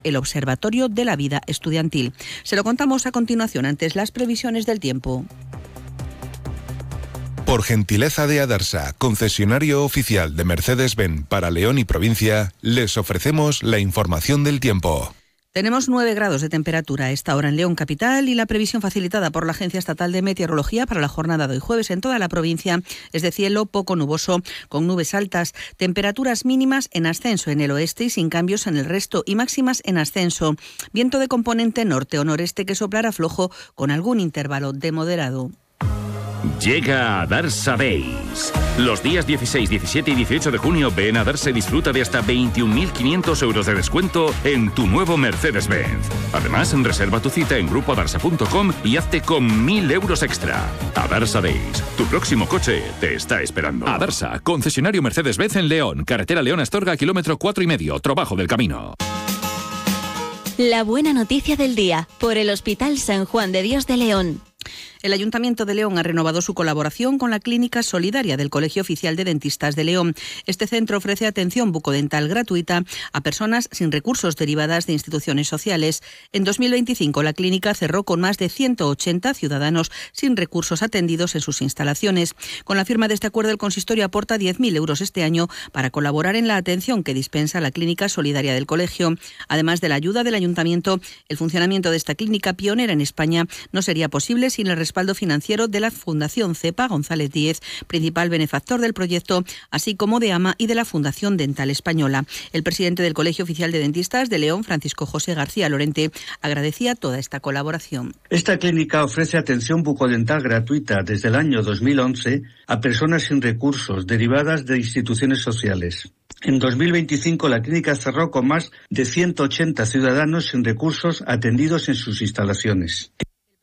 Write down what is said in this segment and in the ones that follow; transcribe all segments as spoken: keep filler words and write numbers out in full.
el Observatorio de la Vida Estudiantil. Se lo contamos a continuación, antes las previsiones del tiempo. Por gentileza de Adarsa, concesionario oficial de Mercedes-Benz para León y provincia, les ofrecemos la información del tiempo. Tenemos nueve grados de temperatura a esta hora en León capital y la previsión facilitada por la Agencia Estatal de Meteorología para la jornada de hoy jueves en toda la provincia es de cielo poco nuboso con nubes altas, temperaturas mínimas en ascenso en el oeste y sin cambios en el resto y máximas en ascenso. Viento de componente norte o noreste que soplará flojo con algún intervalo de moderado. Llega a Adarsa Days. Los días dieciséis, diecisiete y dieciocho de junio ven a Adarsa y disfruta de hasta veintiún mil quinientos euros de descuento en tu nuevo Mercedes-Benz. Además, reserva tu cita en grupo adarsa punto com y hazte con mil euros extra. Adarsa Days. Tu próximo coche te está esperando. Adarsa, concesionario Mercedes-Benz en León. Carretera León-Astorga, kilómetro cuatro y medio. Trabajo del camino. La buena noticia del día por el Hospital San Juan de Dios de León. El Ayuntamiento de León ha renovado su colaboración con la Clínica Solidaria del Colegio Oficial de Dentistas de León. Este centro ofrece atención bucodental gratuita a personas sin recursos derivadas de instituciones sociales. En dos mil veinticinco, la clínica cerró con más de ciento ochenta ciudadanos sin recursos atendidos en sus instalaciones. Con la firma de este acuerdo, el consistorio aporta diez mil euros este año para colaborar en la atención que dispensa la Clínica Solidaria del Colegio. Además de la ayuda del Ayuntamiento, el funcionamiento de esta clínica pionera en España no sería posible sin el respaldo financiero de la Fundación Cepa González Díez, principal benefactor del proyecto, así como de AMA y de la Fundación Dental Española. El presidente del Colegio Oficial de Dentistas de León, Francisco José García Lorente, agradecía toda esta colaboración. Esta clínica ofrece atención bucodental gratuita desde el año dos mil once a personas sin recursos derivadas de instituciones sociales. En dos mil veinticinco la clínica cerró con más de ciento ochenta ciudadanos sin recursos atendidos en sus instalaciones.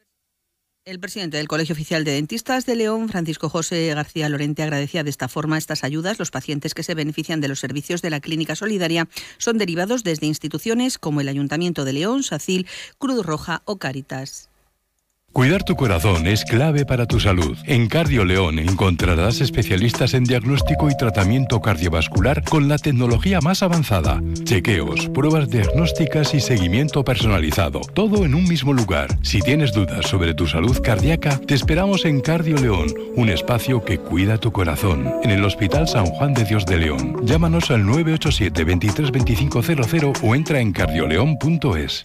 El presidente del Colegio Oficial de Dentistas de León, Francisco José García Lorente, agradecía de esta forma estas ayudas. Los pacientes que se benefician de los servicios de la Clínica Solidaria son derivados desde instituciones como el Ayuntamiento de León, SACIL, Cruz Roja o Cáritas. Cuidar tu corazón es clave para tu salud. En Cardio León encontrarás especialistas en diagnóstico y tratamiento cardiovascular con la tecnología más avanzada. Chequeos, pruebas diagnósticas y seguimiento personalizado. Todo en un mismo lugar. Si tienes dudas sobre tu salud cardíaca, te esperamos en Cardio León, un espacio que cuida tu corazón. En el Hospital San Juan de Dios de León. Llámanos al nueve ocho siete, veintitrés veinticinco cero cero o entra en cardioleón punto es.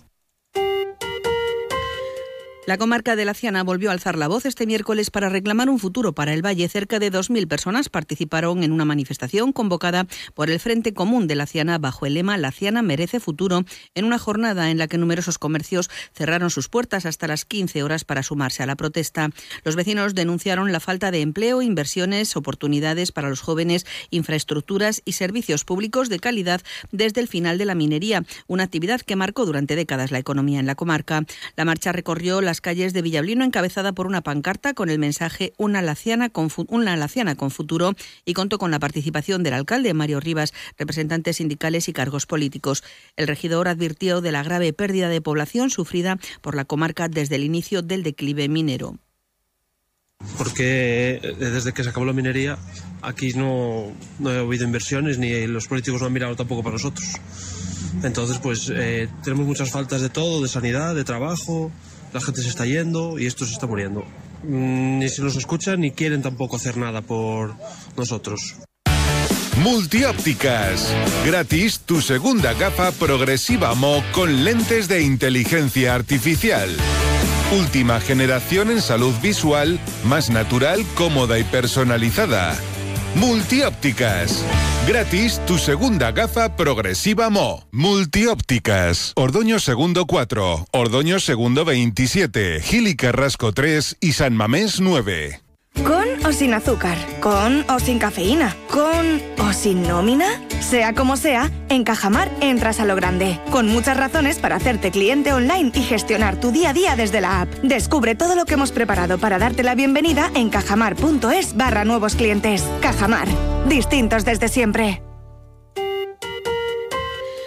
La comarca de Laciana volvió a alzar la voz este miércoles para reclamar un futuro para el valle. Cerca de dos mil personas participaron en una manifestación convocada por el Frente Común de Laciana bajo el lema Laciana merece futuro, en una jornada en la que numerosos comercios cerraron sus puertas hasta las quince horas para sumarse a la protesta. Los vecinos denunciaron la falta de empleo, inversiones, oportunidades para los jóvenes, infraestructuras y servicios públicos de calidad desde el final de la minería, una actividad que marcó durante décadas la economía en la comarca. La marcha recorrió la las calles de Villablino encabezada por una pancarta con el mensaje Una Laciana con, una Laciana con futuro y contó con la participación del alcalde Mario Rivas, representantes sindicales y cargos políticos. El regidor advirtió de la grave pérdida de población sufrida por la comarca desde el inicio del declive minero. Porque desde que se acabó la minería aquí no, no ha habido inversiones ni los políticos no han mirado tampoco para nosotros. Entonces pues eh, tenemos muchas faltas de todo, de sanidad, de trabajo. La gente se está yendo y esto se está muriendo. Ni se nos escucha ni quieren tampoco hacer nada por nosotros. Multiópticas. Gratis tu segunda gafa progresiva M O con lentes de inteligencia artificial. Última generación en salud visual, más natural, cómoda y personalizada. Multiópticas. Gratis tu segunda gafa progresiva M O. Multiópticas. Ordoño Segundo cuatro, Ordoño Segundo veintisiete, Gil y Carrasco tres y San Mamés nueve. ¿Con o sin azúcar? ¿Con o sin cafeína? ¿Con o sin nómina? Sea como sea, en Cajamar entras a lo grande. Con muchas razones para hacerte cliente online y gestionar tu día a día desde la app. Descubre todo lo que hemos preparado para darte la bienvenida en cajamar.es barra nuevos clientes. Cajamar. Distintos desde siempre.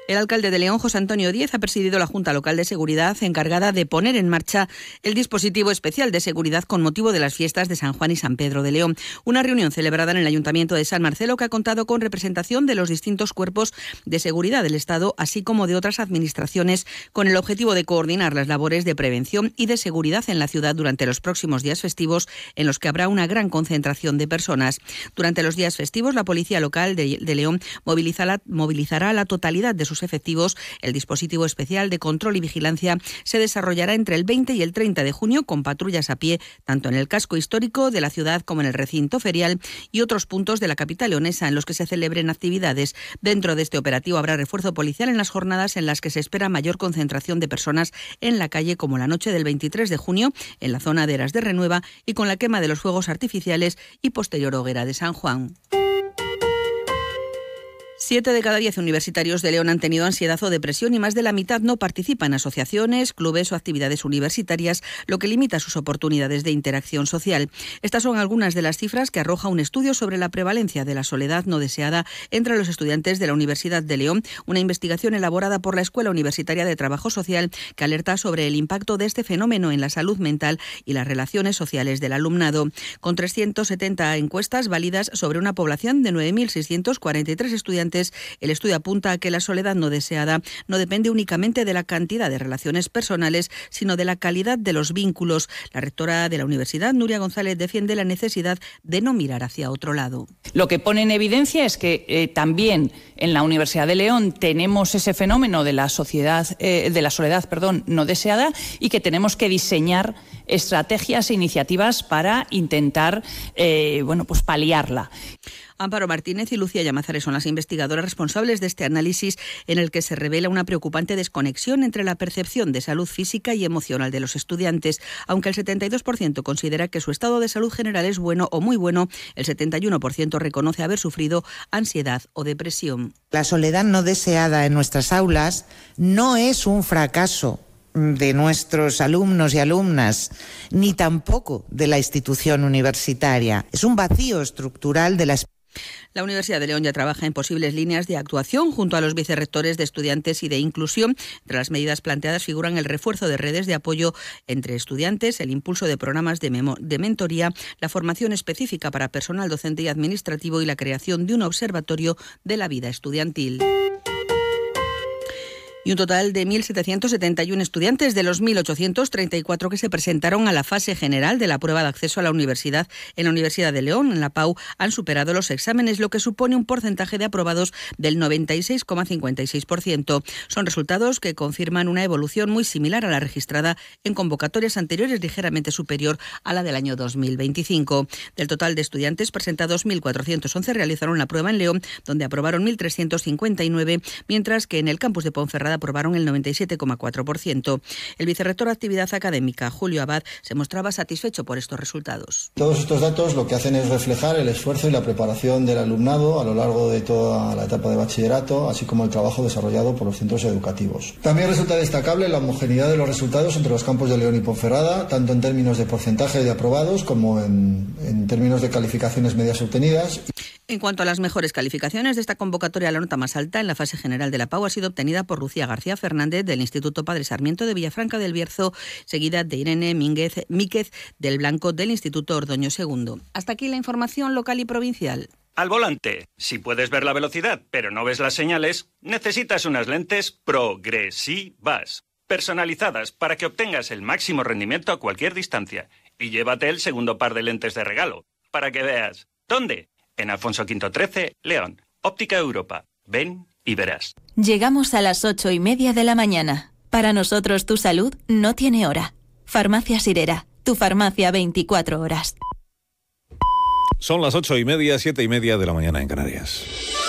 El alcalde de León, José Antonio Díez, ha presidido la Junta Local de Seguridad encargada de poner en marcha el dispositivo especial de seguridad con motivo de las fiestas de San Juan y San Pedro de León. Una reunión celebrada en el Ayuntamiento de San Marcelo que ha contado con representación de los distintos cuerpos de seguridad del Estado, así como de otras administraciones, con el objetivo de coordinar las labores de prevención y de seguridad en la ciudad durante los próximos días festivos, en los que habrá una gran concentración de personas. Durante los días festivos, la Policía Local de, de León movilizará, movilizará la totalidad de sus efectivos. El dispositivo especial de control y vigilancia se desarrollará entre el veinte y el treinta de junio con patrullas a pie, tanto en el casco histórico de la ciudad como en el recinto ferial y otros puntos de la capital leonesa en los que se celebren actividades. Dentro de este operativo habrá refuerzo policial en las jornadas en las que se espera mayor concentración de personas en la calle, como la noche del veintitrés de junio en la zona de Eras de Renueva y con la quema de los fuegos artificiales y posterior hoguera de San Juan. Siete de cada diez universitarios de León han tenido ansiedad o depresión y más de la mitad no participa en asociaciones, clubes o actividades universitarias, lo que limita sus oportunidades de interacción social. Estas son algunas de las cifras que arroja un estudio sobre la prevalencia de la soledad no deseada entre los estudiantes de la Universidad de León, una investigación elaborada por la Escuela Universitaria de Trabajo Social que alerta sobre el impacto de este fenómeno en la salud mental y las relaciones sociales del alumnado. Con trescientas setenta encuestas válidas sobre una población de nueve mil seiscientos cuarenta y tres estudiantes, el estudio apunta a que la soledad no deseada no depende únicamente de la cantidad de relaciones personales, sino de la calidad de los vínculos. La rectora de la universidad, Nuria González, defiende la necesidad de no mirar hacia otro lado. Lo que pone en evidencia es que eh, también en la Universidad de León tenemos ese fenómeno de la sociedad, eh, de la soledad, perdón, no deseada, y que tenemos que diseñar estrategias e iniciativas para intentar, eh, bueno, pues paliarla. Amparo Martínez y Lucía Llamazares son las investigadoras responsables de este análisis en el que se revela una preocupante desconexión entre la percepción de salud física y emocional de los estudiantes. Aunque el setenta y dos por ciento considera que su estado de salud general es bueno o muy bueno, el setenta y uno por ciento reconoce haber sufrido ansiedad o depresión. La soledad no deseada en nuestras aulas no es un fracaso de nuestros alumnos y alumnas, ni tampoco de la institución universitaria. Es un vacío estructural de la La Universidad de León ya trabaja en posibles líneas de actuación junto a los vicerrectores de estudiantes y de inclusión. Entre las medidas planteadas figuran el refuerzo de redes de apoyo entre estudiantes, el impulso de programas de, memo- de mentoría, la formación específica para personal docente y administrativo y la creación de un observatorio de la vida estudiantil. Y un total de mil setecientos setenta y uno estudiantes de los mil ochocientos treinta y cuatro que se presentaron a la fase general de la prueba de acceso a la universidad en la Universidad de León, en la P A U, han superado los exámenes, lo que supone un porcentaje de aprobados del noventa y seis coma cincuenta y seis por ciento. Son resultados que confirman una evolución muy similar a la registrada en convocatorias anteriores, ligeramente superior a la del año dos mil veinticinco. Del total de estudiantes presentados, mil cuatrocientos once realizaron la prueba en León, donde aprobaron mil trescientos cincuenta y nueve, mientras que en el campus de Ponferrada aprobaron el noventa y siete coma cuatro por ciento. El vicerrector de Actividad Académica, Julio Abad, se mostraba satisfecho por estos resultados. Todos estos datos lo que hacen es reflejar el esfuerzo y la preparación del alumnado a lo largo de toda la etapa de bachillerato, así como el trabajo desarrollado por los centros educativos. También resulta destacable la homogeneidad de los resultados entre los campos de León y Ponferrada, tanto en términos de porcentaje de aprobados como en, en términos de calificaciones medias obtenidas. En cuanto a las mejores calificaciones de esta convocatoria, la nota más alta en la fase general de la P A U ha sido obtenida por Lucía García Fernández del Instituto Padre Sarmiento de Villafranca del Bierzo, seguida de Irene Mínguez, Míquez del Blanco del Instituto Ordoño segundo. Hasta aquí la información local y provincial. Al volante, si puedes ver la velocidad pero no ves las señales, necesitas unas lentes progresivas, personalizadas para que obtengas el máximo rendimiento a cualquier distancia. Y llévate el segundo par de lentes de regalo, para que veas. ¿Dónde? En Alfonso Quinto trece, León. Óptica Europa. Ven y verás. Llegamos a las ocho y media de la mañana. Para nosotros tu salud no tiene hora. Farmacia Sirera, tu farmacia veinticuatro horas. Son las ocho y media, siete y media de la mañana en Canarias.